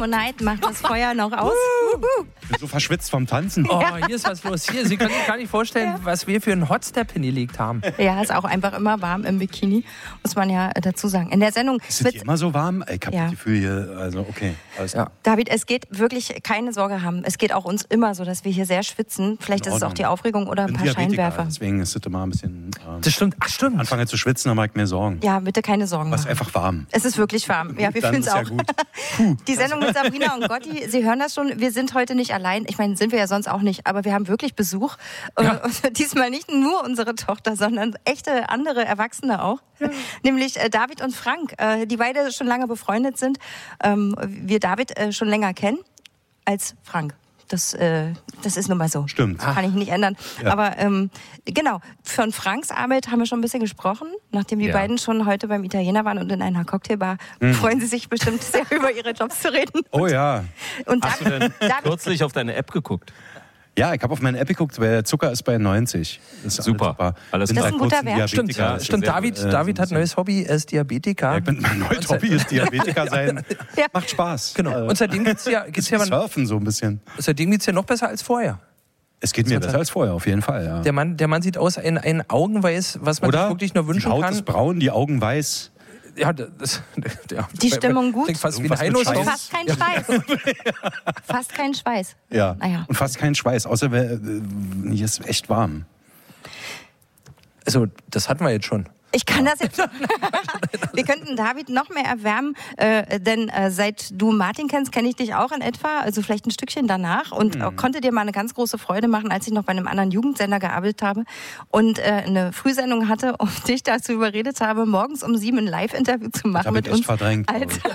Limonite macht das Feuer noch aus. Ich bin so verschwitzt vom Tanzen. Oh, hier ist was los. Hier, Sie können sich gar nicht vorstellen, was wir für einen Hotstep hingelegt haben. Ja, ist auch einfach immer warm im Bikini, muss man ja dazu sagen. In der Sendung Ist es hier immer so warm? Ich habe das Gefühl hier, also okay. David, es geht wirklich, keine Sorge haben. Es geht auch uns immer so, dass wir hier sehr schwitzen. Vielleicht ist es auch die Aufregung oder ein paar Scheinwerfer. Deswegen ist es immer ein bisschen... Das stimmt. Ach, stimmt. Anfange zu schwitzen, dann mache ich mir Sorgen. Ja, bitte keine Sorgen machen. Es ist einfach warm. Es ist wirklich warm. Ja, wir fühlen es auch. Ja gut. Die Sendung mit Sabrina und Gotti, Sie hören das schon, wir sind heute nicht allein. Ich meine, sind wir ja sonst auch nicht, aber wir haben wirklich Besuch. Ja. Und diesmal nicht nur unsere Tochter, sondern echte andere Erwachsene auch. Ja. Nämlich David und Frank, die beide schon lange befreundet sind. Wir David schon länger kennen als Frank. Das ist nun mal so. Stimmt. Das kann ich nicht ändern. Ja. Aber genau, von Franks Arbeit haben wir schon ein bisschen gesprochen. Nachdem die beiden schon heute beim Italiener waren und in einer Cocktailbar, freuen sie sich bestimmt sehr, über ihre Jobs zu reden. Oh ja. Und hast du denn kürzlich auf deine App geguckt? Ja, ich habe auf meine App geguckt, weil der Zucker ist bei 90. Das ist super. Das ist ein guter Wert. Stimmt, David hat ein neues Hobby, er ist Diabetiker. Ja, mein neues Hobby ist Diabetiker sein. Ja. Macht Spaß. Genau. Und seitdem geht's ja surfen so ein bisschen. Seitdem geht's ja noch besser als vorher. Es geht mir besser als vorher, auf jeden Fall. Ja. Der Mann sieht aus ein Augenweiß, was man sich wirklich nur wünschen kann. Die Haut ist braun, die Augen weiß. Ja, die Stimmung gut. Fast wie ein Heinos. Fast kein Schweiß. Fast kein Schweiß. Ja. Und fast kein Schweiß, außer hier ist echt warm. Also, das hatten wir jetzt schon. Ich kann das jetzt schon. Wir könnten David noch mehr erwärmen, denn seit du Martin kennst, kenne ich dich auch in etwa, also vielleicht ein Stückchen danach und konnte dir mal eine ganz große Freude machen, als ich noch bei einem anderen Jugendsender gearbeitet habe und eine Frühsendung hatte und dich dazu überredet habe, morgens um 7 ein Live-Interview zu machen mit uns verdrängt,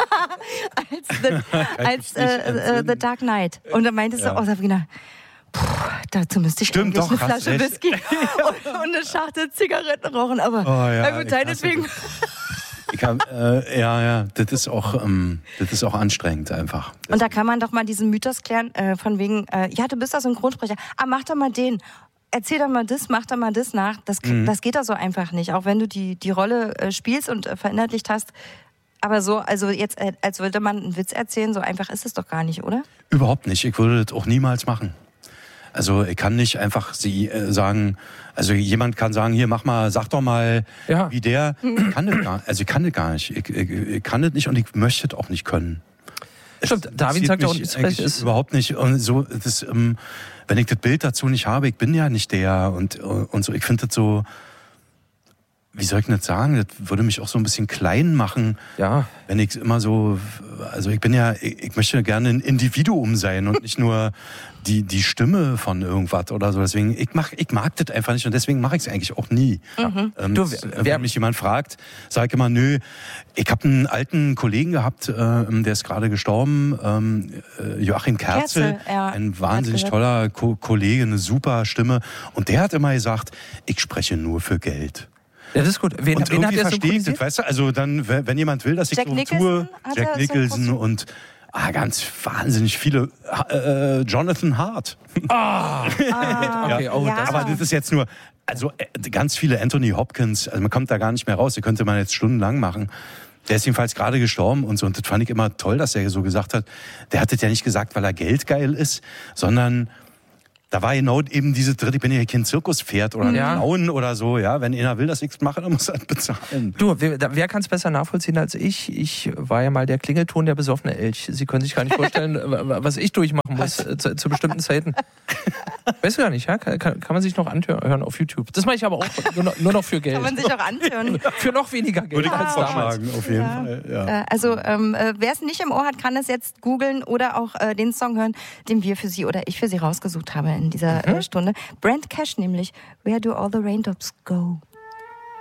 als The Dark Knight. Und dann meintest du, Sabrina, dazu müsste ich eigentlich eine Flasche Whisky und eine Schachtel Zigaretten rauchen, aber deinetwegen. Das ist auch anstrengend einfach. Und da kann man doch mal diesen Mythos klären, von wegen, du bist doch Synchronsprecher, mach doch mal den. Erzähl doch mal das, mach doch mal das nach. Das geht doch so einfach nicht, auch wenn du die Rolle spielst und verinnerlicht hast. Aber so, also jetzt, als würde man einen Witz erzählen, so einfach ist es doch gar nicht, oder? Überhaupt nicht. Ich würde das auch niemals machen. Also ich kann nicht einfach sagen, also jemand kann sagen, hier mach mal, sag doch mal, wie der. Ich kann das gar nicht. Ich kann das nicht und ich möchte das auch nicht können. Stimmt, David sagt ja auch überhaupt nicht. Und so, wenn ich das Bild dazu nicht habe, ich bin ja nicht der und so. Ich finde das so, wie soll ich denn das sagen? Das würde mich auch so ein bisschen klein machen, wenn ich immer so, also ich möchte gerne ein Individuum sein und nicht nur die Stimme von irgendwas oder so. Deswegen, ich mag das einfach nicht und deswegen mache ich es eigentlich auch nie. Wenn mich jemand fragt, sage ich immer, nö, ich habe einen alten Kollegen gehabt, der ist gerade gestorben, Joachim Kerzel, ein wahnsinnig toller Kollege, eine super Stimme und der hat immer gesagt, ich spreche nur für Geld. Ja, das ist gut. Wen hat er verstehe ich das, weißt du? Also dann, wenn jemand will, dass ich so tue, Jack Nicholson und ganz wahnsinnig viele Jonathan Hart. Aber das ist jetzt nur, also ganz viele Anthony Hopkins, also man kommt da gar nicht mehr raus, die könnte man jetzt stundenlang machen. Der ist jedenfalls gerade gestorben und so. Und das fand ich immer toll, dass er so gesagt hat. Der hat das ja nicht gesagt, weil er geldgeil ist, sondern da war genau eben diese dritte, ich bin ja kein Zirkuspferd oder ein Clown oder so, ja. Wenn einer will, dass ich es mache, dann muss er bezahlen. Du, wer kann es besser nachvollziehen als ich? Ich war ja mal der Klingelton der besoffene Elch. Sie können sich gar nicht vorstellen, was ich durchmachen muss zu bestimmten Zeiten. Weißt du gar nicht, ja? Kann man sich noch anhören auf YouTube. Das mache ich aber auch nur noch für Geld. Kann man sich auch anhören. Für noch weniger Geld würde ich als damals. Auf jeden Fall, ja. Also, wer es nicht im Ohr hat, kann es jetzt googeln oder auch den Song hören, den wir für Sie oder ich für Sie rausgesucht haben in dieser Stunde. Brand Cash nämlich, Where Do All the Raindrops Go?